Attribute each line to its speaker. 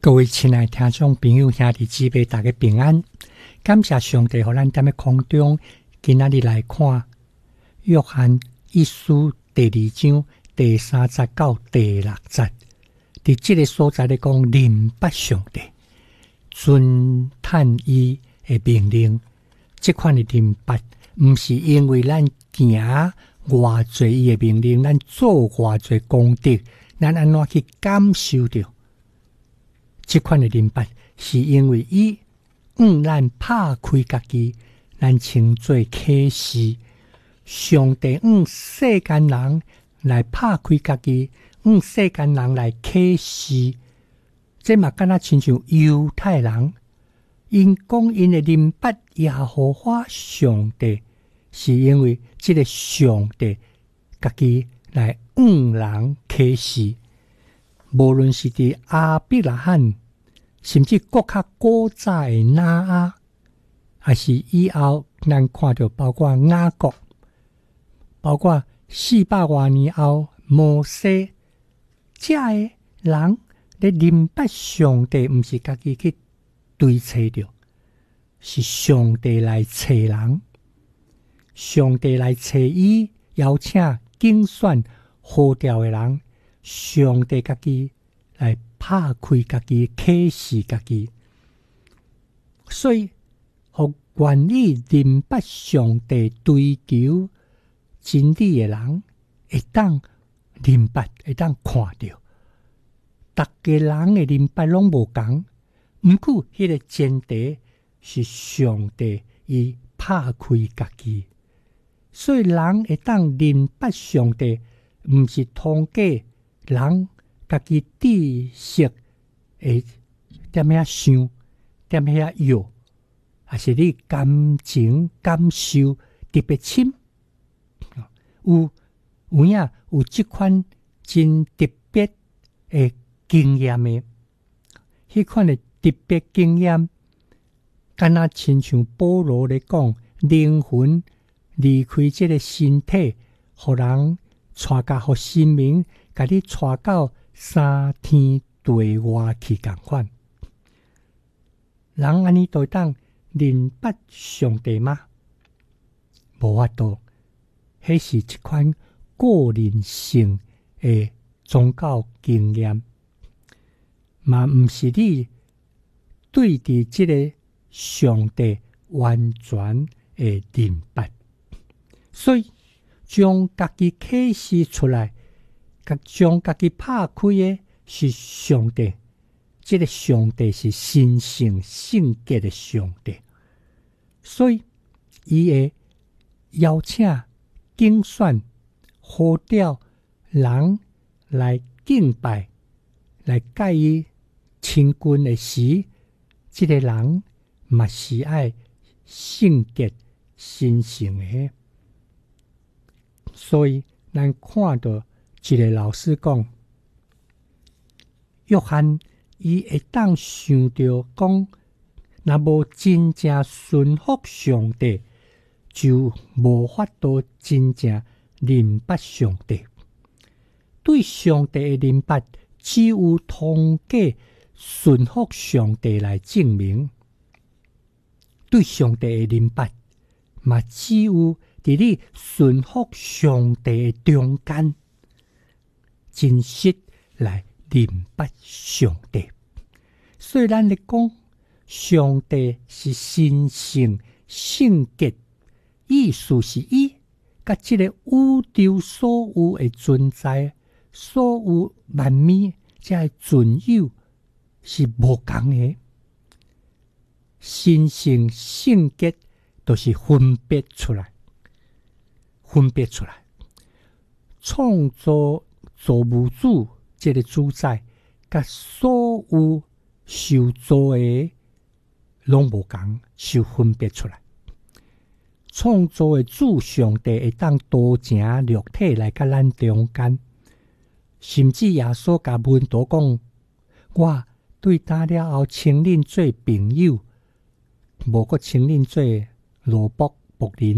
Speaker 1: 各位亲爱的听众朋友兄弟姊妹，大家平安。感谢上帝让咱在空中今仔日来看约翰一书第2章第30到第6节。伫这个所在咧讲认识上帝，遵探伊的命令。这款的认识，不是因为咱行偌侪伊的命令，咱做偌侪功德，咱安怎去感受到。这款的认识，是因为伊咱拍开家己，咱称作启示。上帝世间人来拍开家己，世间人来启示。这嘛敢若亲像犹太人，因讲因的认识耶和华上帝，是因为这个上帝家己来人启示。无论是伫阿伯拉罕，甚至国较古早的拿阿，还是以后咱看到包括雅各，包括400多年后摩西，这个人咧认识上帝，不是家己去追找着，是上帝来找人，上帝来找伊，邀请竞选呼召的人。上帝家己来拍开家己，启示家己，所以互愿意认识上帝、追求真理的人，会当认识，会当看到。逐个人的认识拢无同，毋过迄个前提是上帝伊拍开家己，所以人会当认识上帝，毋是通过人家己知识会点遐想，点遐要，还是你感情感受特别深，有影有这款真特别的经验的，迄款的特别经验，敢若亲像保罗咧讲，灵魂离开这个身体，互人带甲互生命。甲你带到3天地外去共款，人安尼都当认识上帝吗？无法度，迄是一款个人性的宗教经验，嘛毋是你对伫即个上帝完全的认识，所以将家己启示出来。将家己拍开的是上帝，这个上帝是神圣圣洁的上帝，所以伊会邀请竞选呼召人来敬拜，来介伊亲近的时，这个人嘛是爱圣洁神圣的，所以咱看到。一个老师讲，约翰伊会当想到讲，若无真正顺服上帝，就无法度真正认识上帝。对上帝的认识，只有通过顺服上帝来证明。对上帝的认识，嘛只有伫你顺服上帝的中间。真实来认识上帝，所以咱咧讲，上帝是神圣圣洁，意思是伊甲即个宇宙所有的存在，所有万物即个存有是无共的。神圣圣洁都是分别出来，创造。造物主这个主宰，甲所有受造的拢无共，受分别出来。创造的主上帝会当多成肉体来甲咱中间，甚至耶稣甲门徒讲：我对他了后称恁做朋友，无搁称恁做奴仆仆人。